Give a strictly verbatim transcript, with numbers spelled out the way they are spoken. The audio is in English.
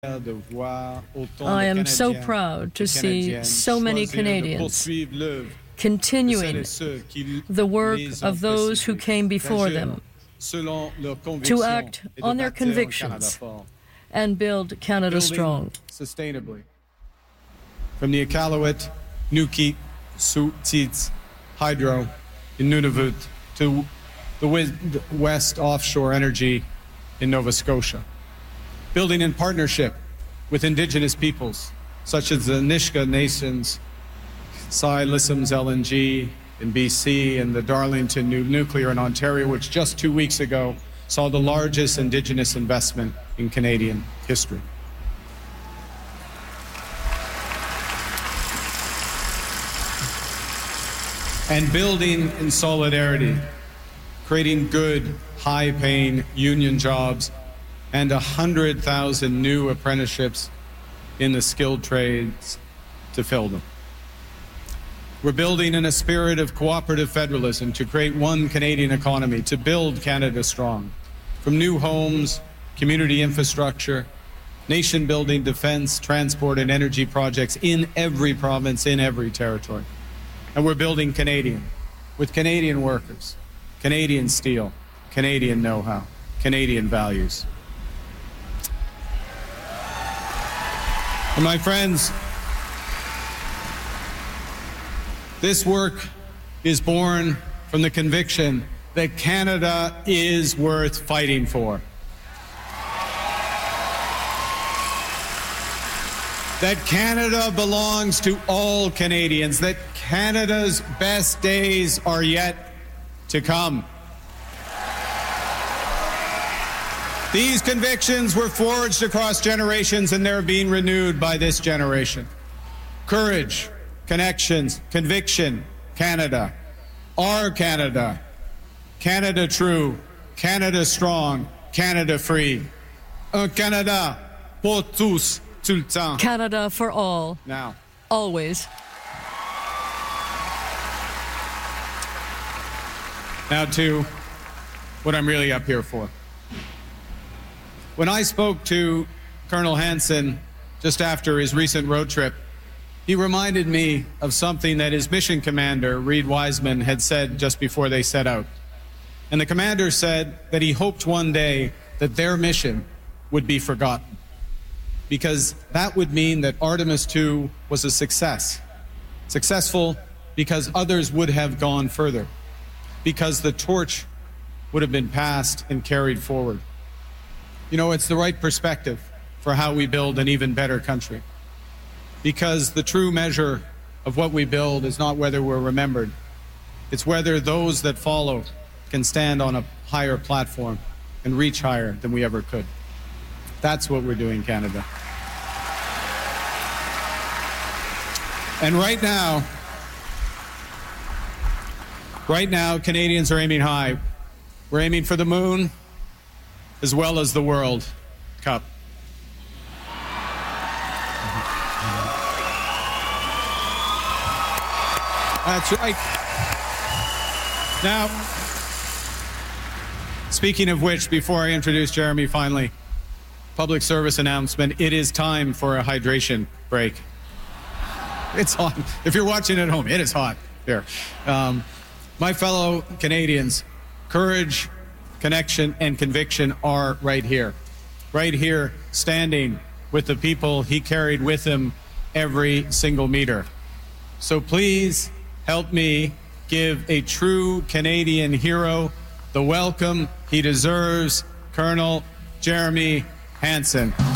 I am so proud to see so many Canadians continuing the work of those who came before them to act on their convictions and build Canada strong. Sustainably. From the Iqaluit, Nunavut, Suutsits, Hydro in Nunavut to the West Offshore Energy in Nova Scotia. Building in partnership with Indigenous peoples, such as the Nisga'a Nations, Ksi Lisims L N G in B C, and the Darlington New Nuclear in Ontario, which just two weeks ago saw the largest Indigenous investment in Canadian history. And building in solidarity, creating good, high-paying union jobs and one hundred thousand new apprenticeships in the skilled trades to fill them. We're building in a spirit of cooperative federalism to create one Canadian economy, to build Canada strong. From new homes, community infrastructure, nation-building, defense, transport, and energy projects in every province, in every territory. And we're building Canadian, with Canadian workers, Canadian steel, Canadian know-how, Canadian values. And my friends, this work is born from the conviction that Canada is worth fighting for. That Canada belongs to all Canadians, that Canada's best days are yet to come. These convictions were forged across generations, and they're being renewed by this generation. Courage, connections, conviction, Canada. Our Canada. Canada true, Canada strong, Canada free. Un Canada pour tous, tout le temps. Canada for all. Now. Always. Now to what I'm really up here for. When I spoke to Colonel Hansen just after his recent road trip, he reminded me of something that his mission commander, Reid Wiseman, had said just before they set out. And the commander said that he hoped one day that their mission would be forgotten, because that would mean that Artemis two was a success. Successful because others would have gone further, because the torch would have been passed and carried forward. You know, it's the right perspective for how we build an even better country. Because the true measure of what we build is not whether we're remembered. It's whether those that follow can stand on a higher platform and reach higher than we ever could. That's what we're doing, Canada. And right now, right now, Canadians are aiming high. We're aiming for the moon, as well as the World Cup. That's right. Now, speaking of which, before I introduce Jeremy finally, public service announcement, it is time for a hydration break. It's hot. If you're watching at home, it is hot here. Um, my fellow Canadians, courage, connection, and conviction are right here. Right here, standing with the people he carried with him every single meter. So please help me give a true Canadian hero the welcome he deserves, Colonel Jeremy Hansen.